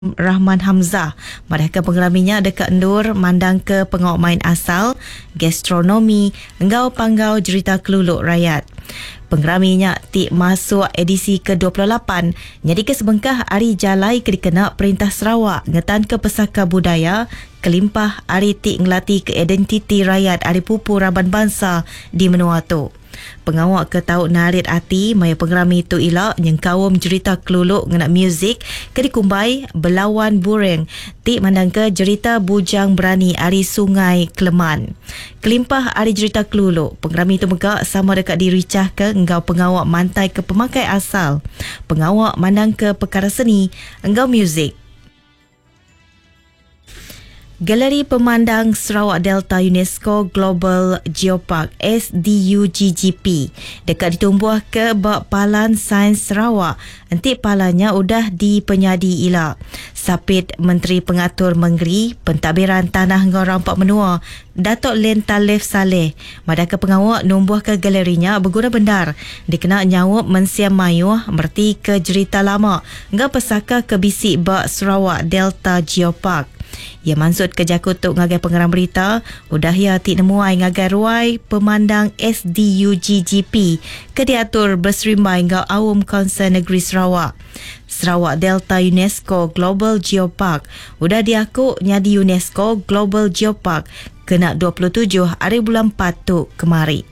Rahman Hamzah. Mereka pengeraminya dekat Ndur mandang ke pengawak main asal, gastronomi, enggau panggau cerita keluluk rakyat. Pengeraminya tik masuk edisi ke-28. Jadi ke sebengkah hari jalai ke dikena Perintah Sarawak ngetan ke pesaka budaya kelimpah hari tik ngelatih ke identiti rakyat hari pupu Raban Bangsa di Menua tu. Pengawak ke tahu narit hati maya pengerami tu ilak yang kawam cerita keluluk ngena muzik ke dikumbai Belawan Bureng tik mandang ke cerita bujang berani ari Sungai Keleman. Kelimpah ari cerita keluluk pengerami tu megak sama dekat diricah ke engkau pengawak mantai ke pemakai asal. Pengawak mandang ke perkara seni engkau muzik. Galeri Pemandang Sarawak Delta UNESCO Global Geopark SDUGGP dekat ditumbuh ke Bak Palan Sains Sarawak. Entik palanya udah dipenyadi ila. Sapit Menteri Pengatur Menggeri Pentadbiran Tanah Ngau Rampak Menua Datuk Len Talif Saleh madaka pengawak numbuh ke galerinya berguna bendar dikena nyawab mensiam mayuh merti ke cerita lama ngau pesaka ke bisik Bak Sarawak Delta Geopark. Ia maksud ke jakutuk ngagai pengeram berita udah ya tik nemuai ngagai ruai pemandang SDUGGP ke diatur berserimbai ngau awam Konsen Negeri Sarawak. Sarawak Delta UNESCO Global Geopark udah diaku nyadi UNESCO Global Geopark kena 27 hari bulan 4 tu kemari.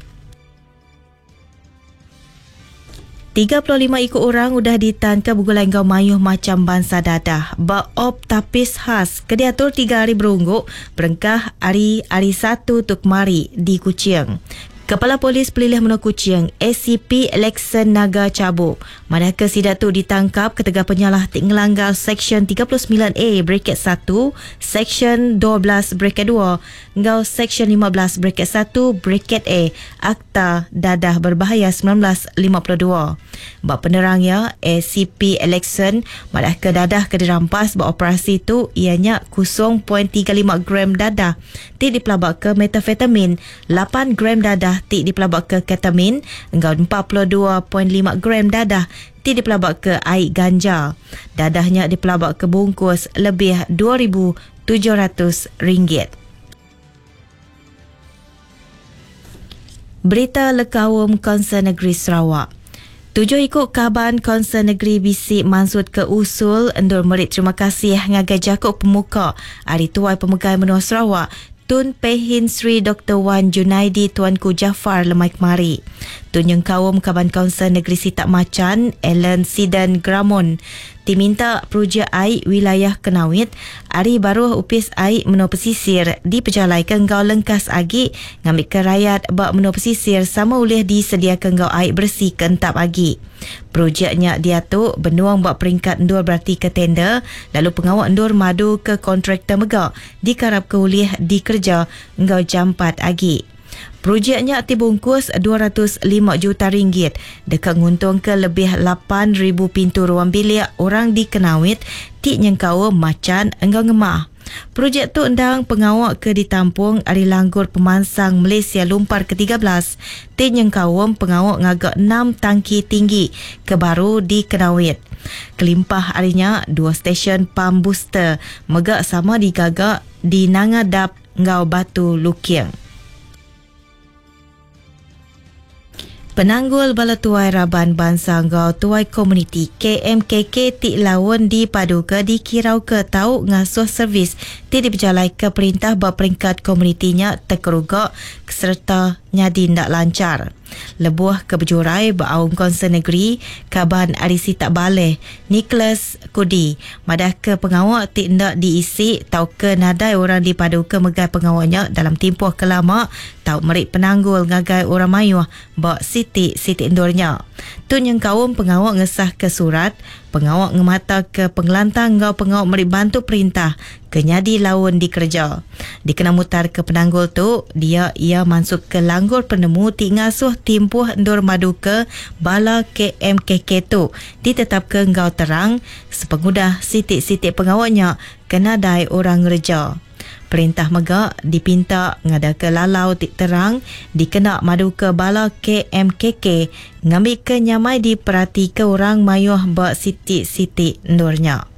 35 ikut orang udah ditangkap bergulai ngau mayuh macam bangsa dadah. Ba'op tapis khas kediatur 3 hari berungguk berengkah hari 1 tu kemari di Kuching. Kepala Polis Pelilih Menua Kuching ACP Alexan Naga Cabuk manakala sidak tu ditangkap ketegak penyalah tik ngelanggar Seksyen 39A Bracket 1, Seksyen 12 Bracket 2 ngau Seksyen 15 Bracket 1 Bracket A Akta Dadah Berbahaya 1952. Bak penerangnya ACP Alexan manakala dadah ke dirampas beroperasi tu ianya 0.35 gram dadah tik dipelabak ke metafetamin, 8 gram dadah tik dipelabak ke ketamin, engkau 42.5 gram dadah tik dipelabak ke air ganja. Dadahnya dipelabak ke bungkus lebih RM2,700. Berita lekawum Konsen Negeri Sarawak. 7 ikut Kaban Konsen Negeri bisik maksud ke usul endur merit terima kasih ngagai jakuk pemuka Hari Tuai Pemegai Menua Sarawak Tun Pehin Sri Dr. Wan Junaidi Tuanku Jaafar lemai kemari. Tun yang kawum Kaban Konsen Negeri Sitak Macan Ellen Sidan Gramon diminta projek air wilayah Kenawit hari baru upis air menua pesisir diperjalai ke engkau lengkas agi ngambil ke rakyat bak menua pesisir sama boleh disediakan engkau air bersih ke entap agi. Projeknya dia tu benuang bak peringkat endur berarti ke tender lalu pengawak endur madu ke kontraktor megak dikarap ke ulih dikerja engkau jam 4 agi. Projeknya dibungkus RM205 juta dekat nguntung ke lebih 8,000 pintu ruang bilik orang di Kenawit tik nyengkau macan engkau ngemah. Projek tu endang pengawak ke ditampung Ari Langgur Pemansang Malaysia Lumpar ke-13 tik nyengkau pengawak ngagak 6 tangki tinggi ke baru di Kenawit. Kelimpah harinya 2 stesen pump booster megak sama digagak di Nangadap ngau Batu Lukiang. Penanggul Bala Tuai Raban Bangsa Ngau Tuai Komuniti KMKK tik lawan di Paduka dikirau ke tau ngasuh servis tik diperjalai ke perintah berperingkat komunitinya terkerugak serta nyadi ndak lancar. Lebuh ke berjurai beraum Konsen Negeri Kaban Arisi Tak Baleh Nicholas Kudi madah ke pengawak tik ndak diisi tau ke nadai orang di Paduka megai pengawaknya dalam tempoh kelama tau merik penanggul ngagai orang mayuh bak siti endurnya. Tun yang kawum pengawak ngesah ke surat pengawak ngemata ke pengelantang ngau pengawak merik bantu perintah kenyadi lawan dikerja. Dikena mutar ke penanggul tu ia masuk ke langgur penemu tik ngasuh timpuh endur madu ke bala KMKK tu ditetap ke ngau terang sepengudah sitik-sitik pengawaknya kena dai orang ngerja. Perintah megak dipinta ngada ke lalau tik terang dikena madu ke bala KMKK ngambil ke nyamai diperhati ke orang mayuh bak sitik-sitik endurnya.